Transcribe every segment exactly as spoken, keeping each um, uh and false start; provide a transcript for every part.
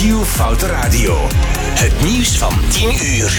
Q-Foute Radio. Het nieuws van tien uur.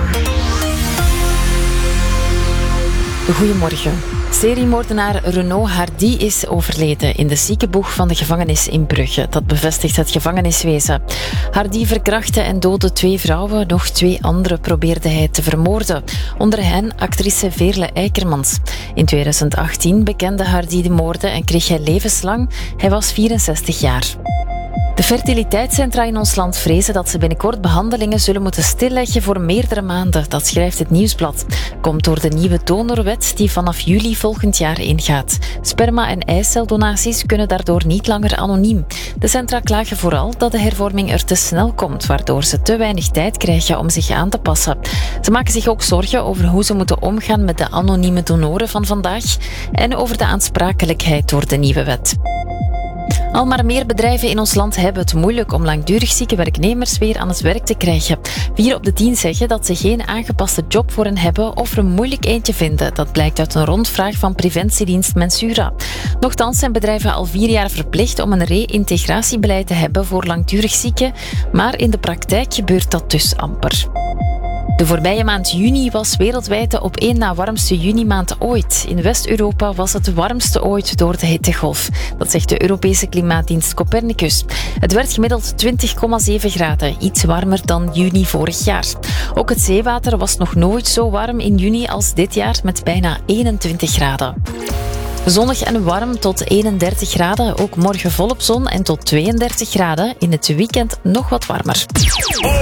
Goedemorgen. Seriemoordenaar Renaud Hardy is overleden in de ziekenboeg van de gevangenis in Brugge. Dat bevestigt het gevangeniswezen. Hardy verkrachtte en doodde twee vrouwen. Nog twee anderen probeerde hij te vermoorden. Onder hen actrice Veerle Eikermans. In tweeduizend achttien bekende Hardy de moorden en kreeg hij levenslang. Hij was vierenzestig jaar. De fertiliteitscentra in ons land vrezen dat ze binnenkort behandelingen zullen moeten stilleggen voor meerdere maanden. Dat schrijft het Nieuwsblad. Komt door de nieuwe donorwet die vanaf juli volgend jaar ingaat. Sperma- en eiceldonaties kunnen daardoor niet langer anoniem. De centra klagen vooral dat de hervorming er te snel komt, waardoor ze te weinig tijd krijgen om zich aan te passen. Ze maken zich ook zorgen over hoe ze moeten omgaan met de anonieme donoren van vandaag en over de aansprakelijkheid door de nieuwe wet. Al maar meer bedrijven in ons land hebben het moeilijk om langdurig zieke werknemers weer aan het werk te krijgen. Vier op de tien zeggen dat ze geen aangepaste job voor hen hebben of er een moeilijk eentje vinden. Dat blijkt uit een rondvraag van preventiedienst Mensura. Nochtans zijn bedrijven al vier jaar verplicht om een reïntegratiebeleid te hebben voor langdurig zieken, maar in de praktijk gebeurt dat dus amper. De voorbije maand juni was wereldwijd de op één na warmste junimaand ooit. In West-Europa was het de warmste ooit door de hittegolf. Dat zegt de Europese klimaatdienst Copernicus. Het werd gemiddeld twintig komma zeven graden, iets warmer dan juni vorig jaar. Ook het zeewater was nog nooit zo warm in juni als dit jaar met bijna eenentwintig graden. Zonnig en warm tot eenendertig graden, ook morgen volop zon en tot tweeëndertig graden. In het weekend nog wat warmer.